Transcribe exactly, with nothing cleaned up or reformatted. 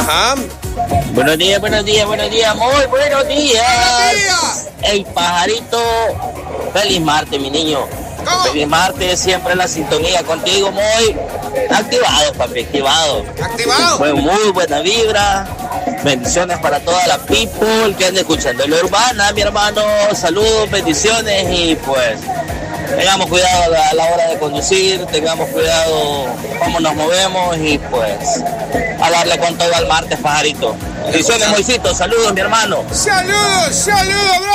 Ajá. Buenos días, buenos días, buenos días, muy buenos días. Buenos días. Ey, pajarito, feliz martes, mi niño. ¿Cómo? Feliz martes, siempre en la sintonía contigo, muy activado, papi, activado. Activado. Muy, muy buena vibra. Bendiciones para toda la people que anda escuchando la urbana, mi hermano. Saludos, bendiciones y pues tengamos cuidado a la, a la hora de conducir, tengamos cuidado cómo nos movemos y pues a darle con todo al martes, pajarito. Bendiciones, Moisito. Saludos, mi hermano. Saludos, saludos, bro.